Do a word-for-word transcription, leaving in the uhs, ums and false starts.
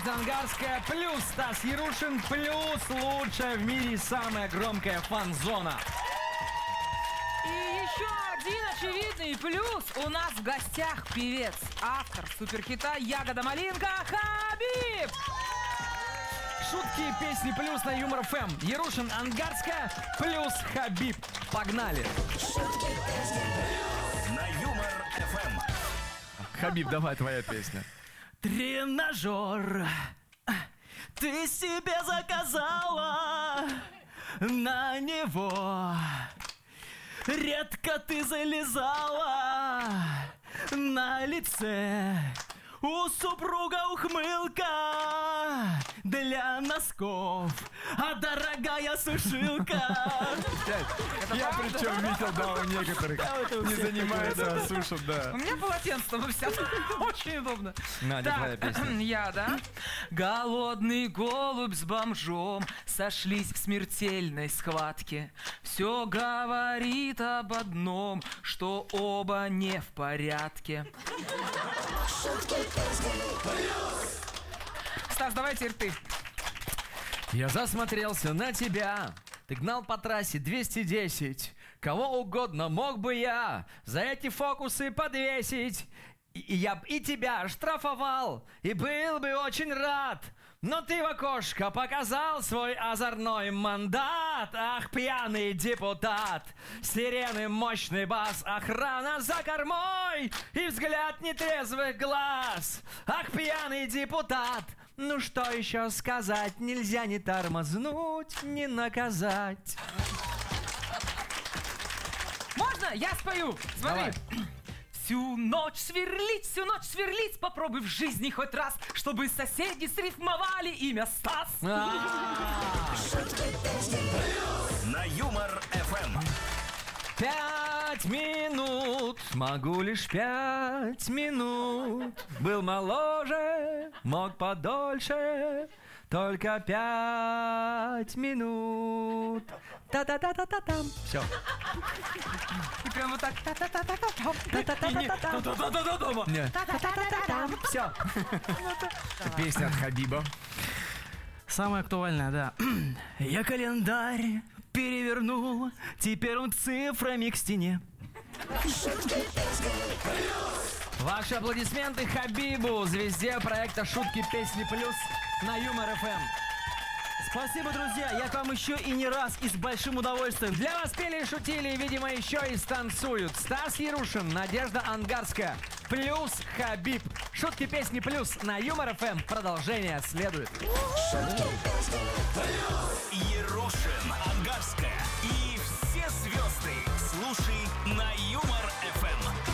Надежда Ангарская плюс Стас Ярушин плюс лучшая в мире самая громкая фан-зона. И еще один очевидный плюс. У нас в гостях певец, автор суперхита «Ягода малинка» Хабиб. Шутки, песни плюс на Юмор эф эм. Ярушин, Ангарская плюс Хабиб. Погнали. На Юмор эф эм. Хабиб, давай твоя песня. Тренажер ты себе заказала, на него редко ты залезала, на лице у супруга ухмылка для носков, а дорогая сушилка. Я причем видел, да, у некоторых не занимается, а сушат, да. У меня полотенце вы все. Очень удобно. Надя, твоя песня. Я, да? Голодный голубь с бомжом сошлись в смертельной схватке. Все говорит об одном, что оба не в порядке. Стас, давай теперь ты. Я засмотрелся на тебя. Ты гнал по трассе двести десять. Кого угодно мог бы я за эти фокусы подвесить. И, и я б и тебя штрафовал, и был бы очень рад. Но ты в окошко показал свой озорной мандат. Ах, пьяный депутат. Сирены, мощный бас, охрана за кормой и взгляд нетрезвых глаз. Ах, пьяный депутат. Ну что еще сказать? Нельзя ни тормознуть, ни наказать. Можно? Я спою. Смотри. Давай. Всю ночь сверлить, всю ночь сверлить. Попробуй в жизни хоть раз, чтобы соседи срифмовали имя Стас. На Юмор эф эм. Пять минут, могу лишь пять минут. Был моложе, мог подольше. Только пять минут. Та-та-та-та-та-там. Все. И прям вот так. Та-та-та-та-там. Все. Песня от Хабиба. Самое актуальное, да. Я календарь перевернул, теперь он цифрами к стене. Ваши аплодисменты Хабибу, звезде проекта «Шутки, песни плюс» на Юмор эф эм. Спасибо, друзья. Я к вам еще и не раз, и с большим удовольствием. Для вас пели и шутили, и, видимо, еще и станцуют Стас Ярушин, Надежда Ангарская, плюс Хабиб. Шутки, песни плюс на Юмор эф эм. Продолжение следует. Ярушин, Ангарская и все звезды. Слушай на Юмор эф эм.